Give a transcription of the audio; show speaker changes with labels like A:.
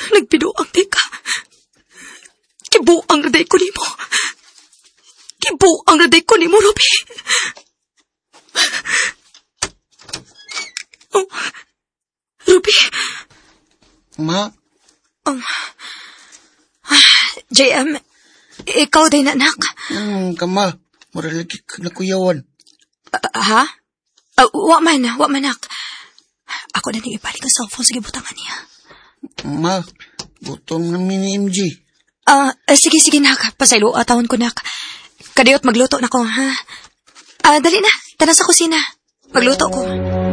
A: Nagbiduang di ka. Kibuang raday ko ni mo. Kibuang raday ko ni mo, Ruby. Oh, Ruby.
B: Ma?
A: JM, ikaw din, anak.
B: Kama. Maralagi ka na kuyawan.
A: Ha? Wa man, nak. Ako na nang ibalik ang cellphone sa gibutangan niya.
B: Ma, gutom na mini MJ.
A: Sige, nak. Pasaylo, atawon ko, nak. Kadiyot magluto na ko, ha? Dali na. Tara sa kusina. Magluto ko.